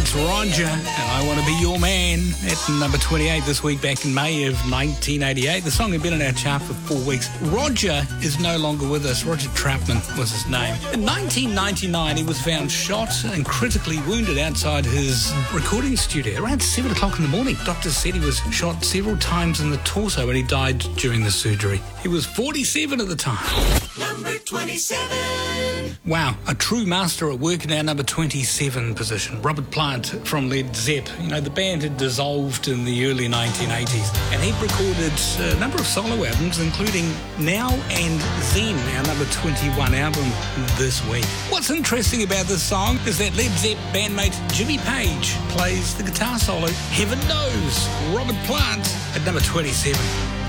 That's Roger, and I Want to Be Your Man at number 28 this week, back in May of 1988. The song had been in our chart for 4 weeks. Roger is no longer with us. Roger Troutman was his name. In 1999, he was found shot and critically wounded outside his recording studio around 7 o'clock in the morning. Doctors said he was shot several times in the torso and he died during the surgery. He was 47 at the time. Number 27. Wow, a true master at work in our number 27 position. Robert Plant from Led Zepp. You know, the band had dissolved in the early 1980s, and he'd recorded a number of solo albums, including Now and Then, our number 21 album this week. What's interesting about this song is that Led Zepp bandmate Jimmy Page plays the guitar solo. Heaven knows, Robert Plant at number 27.